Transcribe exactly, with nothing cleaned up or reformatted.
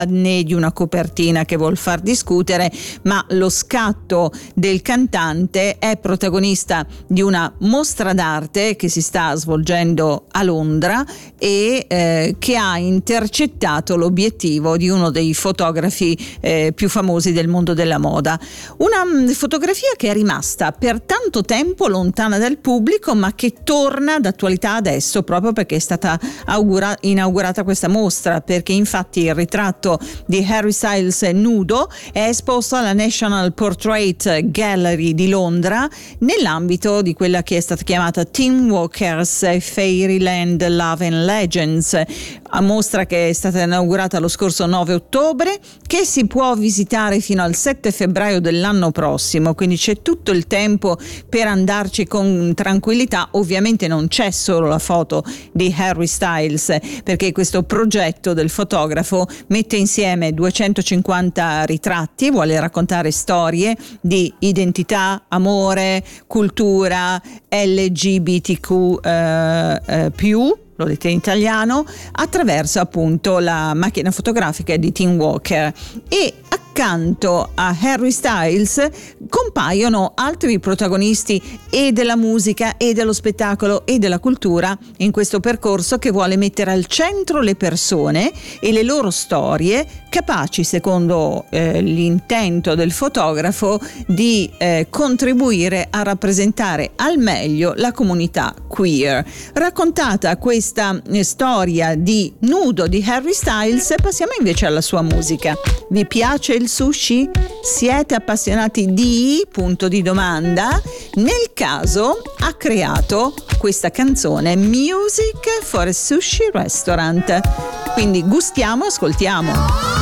né di una copertina che vuol far discutere, ma lo scatto del cantante è protagonista di una mostra d'arte che si sta svolgendo a Londra e eh, che ha intercettato l'obiettivo di uno dei fotografi eh, più famosi del mondo della moda. Una mh, fotografia che è rimasta per tanto tempo lontana dal pubblico, ma che torna d'attualità adesso proprio perché è stata augura- inaugurata questa mostra, perché infatti il ritratto di Harry Styles nudo è esposto alla National Portrait Gallery di Londra nell'ambito di quella che è stata chiamata Teen Walkers Fairyland Love and Legends, a mostra che è stata inaugurata lo scorso nove ottobre, che si può visitare fino al sette febbraio dell'anno prossimo, quindi c'è tutto il tempo per andarci con tranquillità. Ovviamente non c'è solo la foto di Harry Styles, perché questo progetto del fotografo mette insieme duecentocinquanta ritratti, vuole raccontare storie di identità, amore, cultura, L G B T Q eh, eh, più, lo dite in italiano, attraverso appunto la macchina fotografica di Tim Walker. E accanto a Harry Styles compaiono altri protagonisti e della musica e dello spettacolo e della cultura in questo percorso che vuole mettere al centro le persone e le loro storie, capaci, secondo eh, l'intento del fotografo, di eh, contribuire a rappresentare al meglio la comunità queer. Raccontata questa eh, storia di nudo di Harry Styles, passiamo invece alla sua musica. Vi piace il sushi? Siete appassionati di? Punto di domanda. Nel caso ha creato questa canzone Music for a Sushi Restaurant. Quindi gustiamo, ascoltiamo.